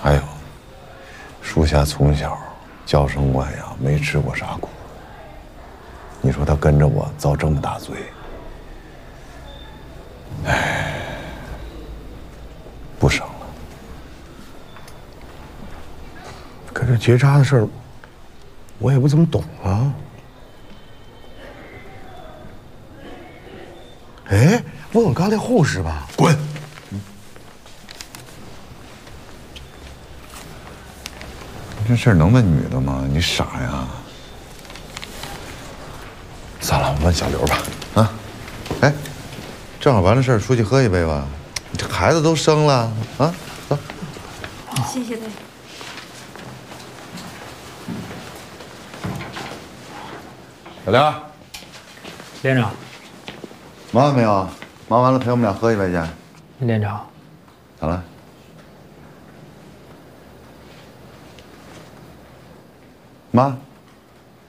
还有，属下从小娇生惯养，没吃过啥苦。你说他跟着我遭这么大罪，哎，不省了。 可这结扎的事儿，我也不怎么懂啊。哎，问问刚才护士吧。 滚！这事儿能问女的吗？你傻呀？算了，我问小刘吧。啊，哎，正好完了事儿，出去喝一杯吧。这孩子都生了啊，走。 谢谢大夫。 小刘， 连长， 忙完没有？忙完了陪我们俩喝一杯去。 连长， 咋了？妈。